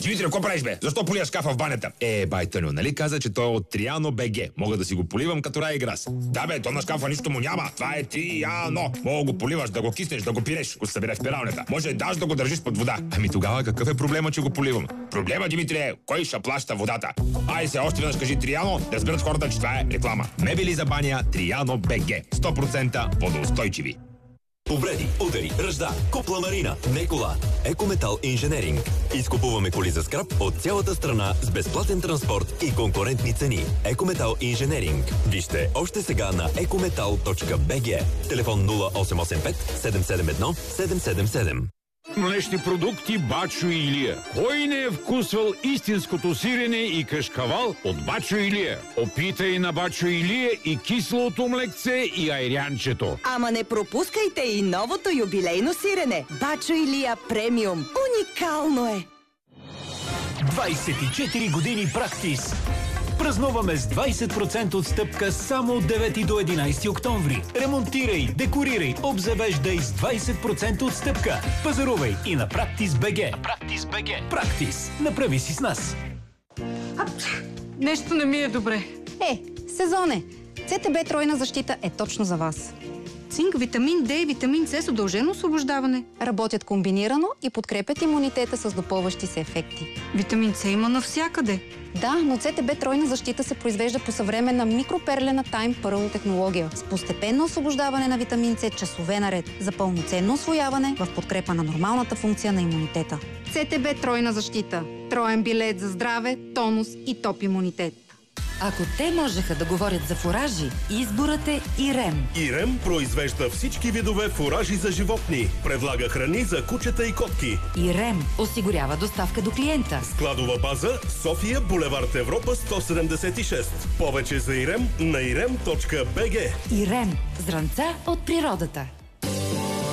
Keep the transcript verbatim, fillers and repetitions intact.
Димитри, какво правиш, бе? Защо полия шкафа в банята? Е, бай Тъню, нали каза, че той е от Триано БГ. Мога да си го поливам като рай и грас. Да, бе, то на шкафа нищо му няма. Това е Триано. Мога го поливаш, да го киснеш, да го пиреш, го събереш в пиралнята. Може даже да го държиш под вода. Ами тогава какъв е проблема, че го поливам? Проблема, Димитри, е кой ще плаща водата? Ай се, още веднъж кажи Триано, да разберат хората, че това е реклама. Мебели за баня Триано БГ. сто процента водоустойчиви. Повреди, удари, ръжда, купла марина, не кола. Екометал инженеринг. Изкупуваме коли за скрап от цялата страна с безплатен транспорт и конкурентни цени. Екометал инженеринг. Вижте още сега на екометал точка би джи. Телефон нула осем осем пет седем седем едно седем седем седем. Млечни продукти Бачо Илия. Кой не е вкусвал истинското сирене и кашкавал от Бачо Илия? Опитай на Бачо Илия и кислото млекце и айрянчето. Ама не пропускайте и новото юбилейно сирене. Бачо Илия премиум. Уникално е! двайсет и четири години практис. Празнуваме с двайсет процента отстъпка само от девети до единайсети октомври. Ремонтирай, декорирай, обзавеждай с двайсет процента отстъпка. Пазарувай и на Практис БГ. Практис БГ. Практис. Направи си с нас. Нещо не ми е добре. Е, сезон е. ЦТБ тройна защита е точно за вас. Цинк, витамин Д и витамин С с удължено освобождаване. Работят комбинирано и подкрепят имунитета с допълващи се ефекти. Витамин С има навсякъде. Да, но ЦТБ тройна защита се произвежда по съвременна микроперлена Time Pearl технология с постепенно освобождаване на витамин С часове наред за пълноценно усвояване в подкрепа на нормалната функция на имунитета. ЦТБ тройна защита. Троен билет за здраве, тонус и топ имунитет. Ако те можеха да говорят за фуражи, изборът е Ирем. Ирем произвежда всички видове фуражи за животни. Предлага храни за кучета и котки. Ирем осигурява доставка до клиента. Складова база София, булевард Европа сто седемдесет и шест. Повече за Ирем на ирем точка би джи. Ирем. Зранца от природата.